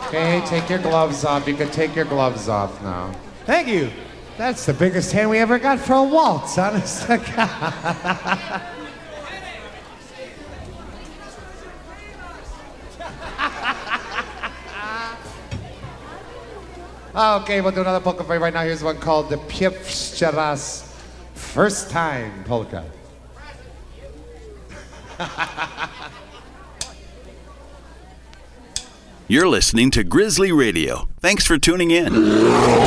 Okay, take your gloves off. You can take your gloves off now. Thank you. That's the biggest hand we ever got for a waltz, honest to God. Okay, we'll do another polka for you right now. Here's one called the Pierwszy raz, First Time Polka. You're listening to Grizzly Radio. Thanks for tuning in.